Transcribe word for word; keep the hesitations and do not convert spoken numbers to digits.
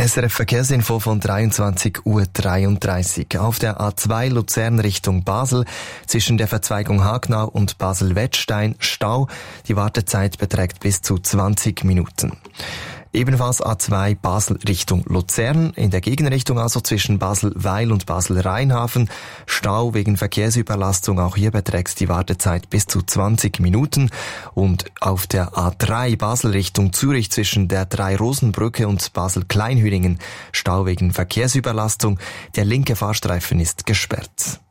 S R F Verkehrsinfo von dreiundzwanzig Uhr dreiunddreißig. Auf der A zwei Luzern Richtung Basel zwischen der Verzweigung Hagnau und Basel-Wettstein Stau. Die Wartezeit beträgt bis zu zwanzig Minuten. Ebenfalls A zwei Basel Richtung Luzern, in der Gegenrichtung also zwischen Basel-Weil und Basel-Rheinhafen. Stau wegen Verkehrsüberlastung, auch hier beträgt die Wartezeit bis zu zwanzig Minuten. Und auf der A drei Basel Richtung Zürich zwischen der Drei-Rosen-Brücke und Basel-Kleinhüringen Stau wegen Verkehrsüberlastung. Der linke Fahrstreifen ist gesperrt.